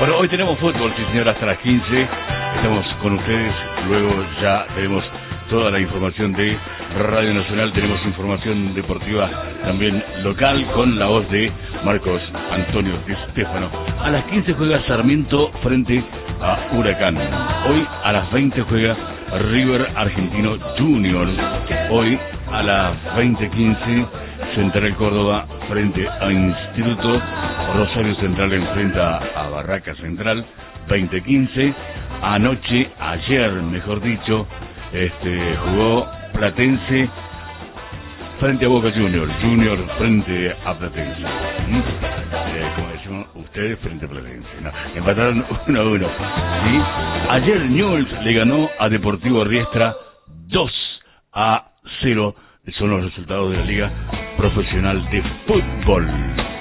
Bueno, hoy tenemos fútbol, sí señor, hasta las 15. Estamos con ustedes, luego ya tenemos toda la información de Radio Nacional, tenemos información deportiva también local con la voz de Marcos Antonio Di Stefano. A las 15 juega Sarmiento frente a Huracán. Hoy a las 20 juega River Argentino Junior. Hoy a las 20:15 Central Córdoba frente a Instituto. Rosario Central enfrenta a Barraca Central. 20:15. Ayer mejor dicho, jugó Platense frente a Boca Junior frente a Platense. Como decimos ustedes, frente a Platense. No, empataron 1-1. ¿Sí? Ayer Newell's le ganó a Deportivo Riestra 2-0. Son los resultados de la Liga Profesional de Fútbol.